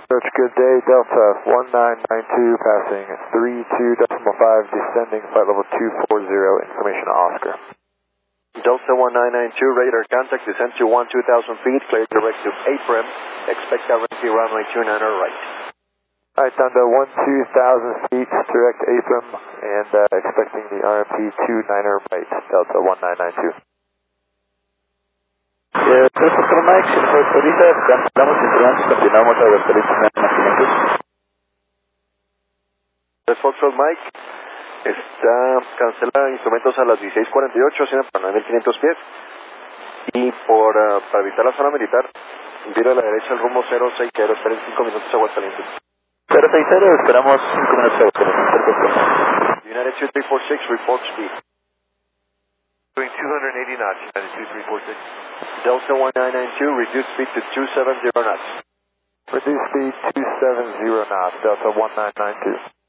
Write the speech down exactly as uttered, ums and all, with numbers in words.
approach, good day, Delta one nine nine two, passing three two decimal five, descending flight level two four zero, information to Oscar. Delta one nine nine two, radar contact, descend to one two thousand feet, clear direct to Apron, expect currently runway two niner right. Alright, down to one two thousand feet, direct Apron, and uh, expecting the R M P two niner right, Delta one nine nine two. Eh, tres cuatro Mike, si nos autoriza, estamos informando, continuamos a los servicios. tres Foxtrot Mike, está, cancela instrumentos a las dieciséis cuarenta y ocho, asciende para nueve mil quinientos pies, y por, uh, para evitar la zona militar, vira a la derecha el rumbo cero seis cero, esperen cinco minutos a Aguascalientes. cero seis cero, esperamos cinco minutos a Aguascalientes. United two three four six, report speed. Doing two eighty knots, United two three four six. Delta one nine nine two, reduce speed to two seventy knots. Reduce speed two seventy knots, Delta one nine nine two.